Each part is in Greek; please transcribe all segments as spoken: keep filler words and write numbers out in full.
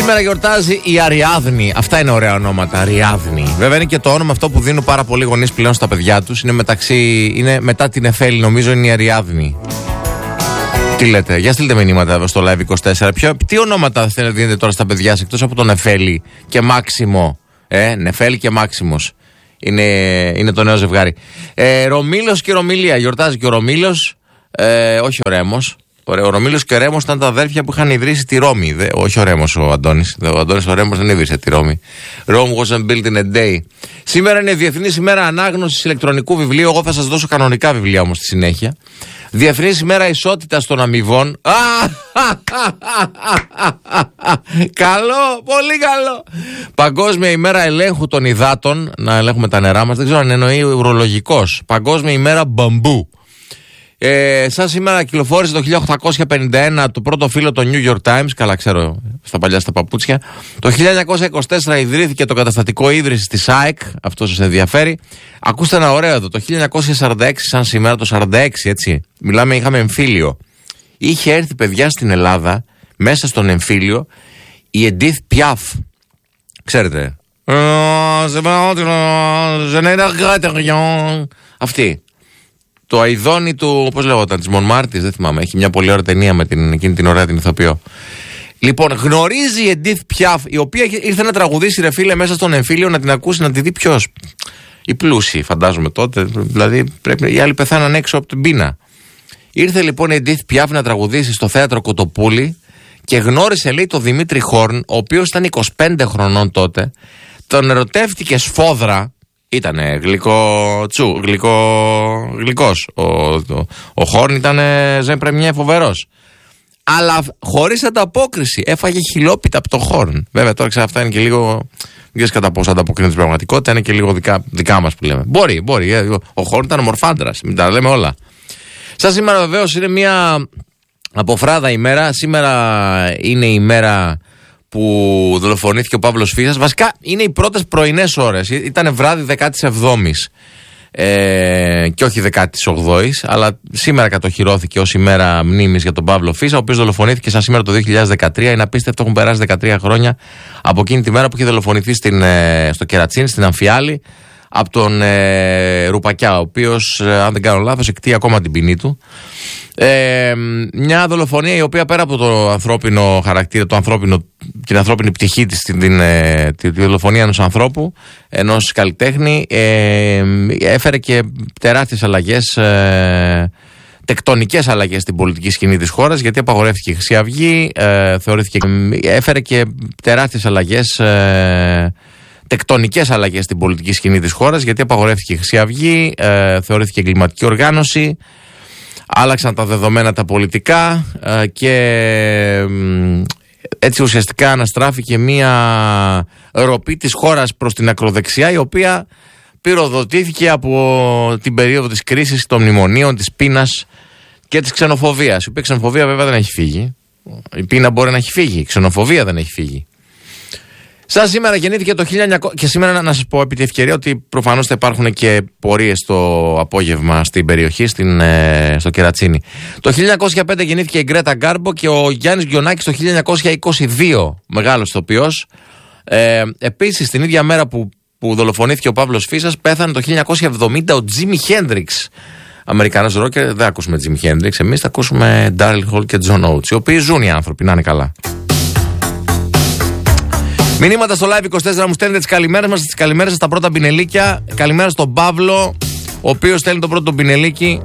Σήμερα γιορτάζει η Αριάδνη. Αυτά είναι ωραία ονόματα, Αριάδνη. Βέβαια είναι και το όνομα αυτό που δίνουν πάρα πολλοί γονείς πλέον στα παιδιά τους. Είναι, μεταξύ, είναι μετά την Εφέλη, νομίζω είναι η Αριάδνη. Τι λέτε, για στείλτε μηνύματα στο Live είκοσι τέσσερα. Ποιο, τι ονόματα θέλετε δίνετε τώρα στα παιδιά σας εκτός από τον Νεφέλη και Μάξιμο? Ε, Νεφέλη και Μάξιμος. Είναι, είναι το νέο ζευγάρι. Ε, Ρωμήλος και Ρωμήλια. Γιορτάζει και ο Ρωμήλος, ε, όχι ο Ρέμος. Ο Ρωμήλος και ο Ρέμος ήταν τα αδέρφια που είχαν ιδρύσει τη Ρώμη. Δε, όχι ο Ρέμος ο Αντώνης. Ο Αντώνης ο Ρέμος δεν ίδρυσε τη Ρώμη. Rome wasn't built in a day. Σήμερα είναι Διεθνής ημέρα ανάγνωσης ηλεκτρονικού βιβλίου. Εγώ θα σας δώσω κανονικά βιβλία όμως στη συνέχεια. Διεθνής ημέρα ισότητας των αμοιβών. Καλό, πολύ καλό. Παγκόσμια ημέρα ελέγχου των υδάτων. Να ελέγχουμε τα νερά μας. Δεν ξέρω αν εννοεί ουρολογικός. Παγκόσμια ημέρα μπαμπού. Ε, σαν σήμερα κυκλοφόρησε το χίλια οκτακόσια πενήντα ένα το πρώτο φύλλο το New York Times. Καλά ξέρω στα παλιά στα παπούτσια. Το χίλια εννιακόσια είκοσι τέσσερα ιδρύθηκε το καταστατικό ίδρυσης της ΑΕΚ. Αυτό σας ενδιαφέρει. Ακούστε ένα ωραίο εδώ. Το χίλια εννιακόσια σαράντα έξι, σαν σήμερα το σαράντα έξι, έτσι. Μιλάμε, είχαμε εμφύλιο. Είχε έρθει, παιδιά, στην Ελλάδα, μέσα στον εμφύλιο, η Edith Piaf. Ξέρετε. Αυτή. Το αηδόνι του, πώς λέγονταν, της Μονμάρτης, δεν θυμάμαι. Έχει μια πολύ ωραία ταινία με την, εκείνη την ωραία την ηθοποιό. Λοιπόν, γνωρίζει η Edith Piaf, η οποία ήρθε να τραγουδήσει, ρε φίλε, μέσα στον εμφύλιο, να την ακούσει, να τη δει ποιος. Οι πλούσιοι, φαντάζομαι τότε. Δηλαδή, πρέπει, οι άλλοι πεθάναν έξω από την πείνα. Ήρθε λοιπόν η Edith Piaf να τραγουδήσει στο θέατρο Κοτοπούλη και γνώρισε, λέει, τον Δημήτρη Χόρν, ο οποίος ήταν είκοσι πέντε χρονών τότε. Τον ερωτεύτηκε σφόδρα. Ήτανε γλυκό τσου, γλυκό, γλυκός. Ο, ο, ο Χόρν ήτανε ζεν πρεμιέ φοβερός. Αλλά χωρίς ανταπόκριση. Έφαγε χιλόπιτα από το Χόρν. Βέβαια τώρα ξέρω αυτά είναι και λίγο, δεν ξέρεις κατά πόσο ανταποκρίνεται στην πραγματικότητα, είναι και λίγο δικά, δικά μας που λέμε. Μπορεί, μπορεί. Ο Χόρν ήταν μορφάντρας, μην τα λέμε όλα. Σαν σήμερα βεβαίως είναι μια αποφράδα ημέρα. Σήμερα είναι η ημέρα που δολοφονήθηκε ο Παύλος Φίσας. Βασικά είναι οι πρώτες πρωινές ώρες. Ήταν βράδυ δεκαεπτής ε, και όχι δεκαοκτώ, αλλά σήμερα κατοχυρώθηκε ως ημέρα μνήμης για τον Παύλο Φίσα, ο οποίος δολοφονήθηκε σαν σήμερα το δύο χιλιάδες δεκατρία. Είναι απίστευτο, έχουν περάσει δεκατρία χρόνια από εκείνη τη μέρα που είχε δολοφονηθεί στην, ε, στο Κερατσίνι, στην Αμφιάλη, από τον ε, Ρουπακιά, ο οποίος, ε, αν δεν κάνω λάθος, εκτεί ακόμα την ποινή του. Ε, μια δολοφονία η οποία πέρα από το ανθρώπινο χαρακτήρα, το ανθρώπινο, την ανθρώπινη πτυχή της, την, την, τη, τη δολοφονία ενός ανθρώπου, ενός καλλιτέχνη, ε, έφερε και τεράστιες αλλαγές, ε, τεκτονικές αλλαγές στην πολιτική σκηνή της χώρας, γιατί απαγορεύτηκε η Χρυσή Αυγή, ε, θεωρήθηκε, έφερε και τεράστιες αλλαγές, ε, τεκτονικές αλλαγές στην πολιτική σκηνή της χώρας, γιατί απαγορεύτηκε η Χρυσή Αυγή, ε, θεωρήθηκε εγκληματική οργάνωση. Άλλαξαν τα δεδομένα τα πολιτικά ε, και ε, έτσι ουσιαστικά αναστράφηκε μία ροπή της χώρας προς την ακροδεξιά, η οποία πυροδοτήθηκε από την περίοδο της κρίσης των μνημονίων, της πείνας και της ξενοφοβίας. Η οποία ξενοφοβία βέβαια δεν έχει φύγει. Η πείνα μπορεί να έχει φύγει, η ξενοφοβία δεν έχει φύγει. Σαν σήμερα γεννήθηκε το χίλια εννιακόσια. Και σήμερα να σας πω επί τη ευκαιρία ότι προφανώς θα υπάρχουν και πορείες το απόγευμα στην περιοχή, στην, ε, στο Κερατσίνι. Το χίλια εννιακόσια πέντε γεννήθηκε η Γκρέτα Γκάρμπο και ο Γιάννης Γκιονάκης το χίλια εννιακόσια είκοσι δύο, μεγάλος ηθοποιός. Ε, επίσης, την ίδια μέρα που, που δολοφονήθηκε ο Παύλος Φίσας, πέθανε το χίλια εννιακόσια εβδομήντα ο Τζίμι Χέντριξ. Αμερικανός ρόκερ, δεν ακούσουμε Τζίμι Χέντριξ. Εμείς θα ακούσουμε Ντάριλ Χολ και Τζον Όουτς, οι οποίοι ζουν οι άνθρωποι, να είναι καλά. Μηνύματα στο Live είκοσι τέσσερα μου στέλνετε τις καλημέρες μας, τις καλημέρες σας στα πρώτα πινελίκια. Καλημέρα στον Παύλο, ο οποίος στέλνει το πρώτο πινελίκι.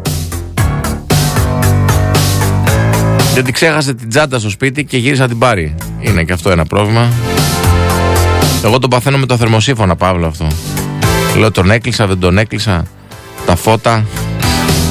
Γιατί ξέχασε την τσάντα στο σπίτι και γύρισε να την πάρει. Είναι και αυτό ένα πρόβλημα. Εγώ τον παθαίνω με το θερμοσύφωνα, Παύλο, αυτό. Λέω τον έκλεισα, δεν τον έκλεισα. Τα φώτα.